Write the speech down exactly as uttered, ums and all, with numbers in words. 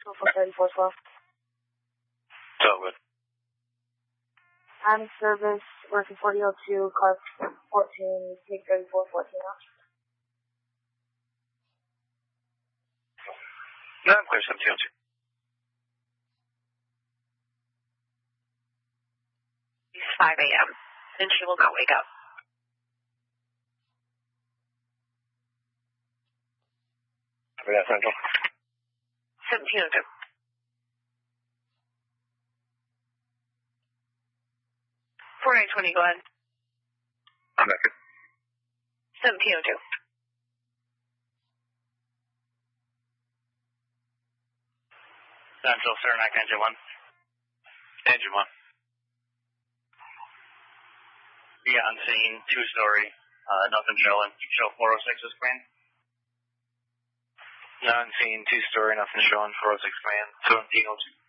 four thirty-four twelve. So good. I'm service, working forty oh two, car fourteen, P thirty-four fourteen out. No, I'm clear, seventeen oh two. It's five a.m. and she will not wake up. Yeah, Central. seventeen oh two. forty-nine twenty, go ahead. I'm back. seventeen oh two. Central, Saranac, engine one. Engine one. Yeah, unseen, two-story, uh, nothing showing. Show four oh six is clean. No, unseen, two-story, nothing showing, four oh six clean, seventeen oh two.